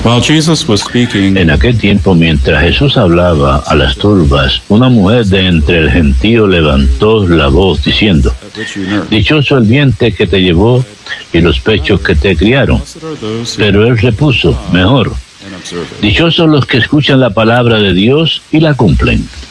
En aquel tiempo, mientras Jesús hablaba a las turbas, una mujer de entre el gentío levantó la voz diciendo: dichoso el vientre que te llevó y los pechos que te criaron. Pero él repuso: mejor, dichosos los que escuchan la palabra de Dios y la cumplen.